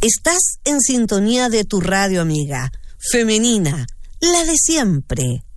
Estás en sintonía de tu radio amiga, femenina, la de siempre.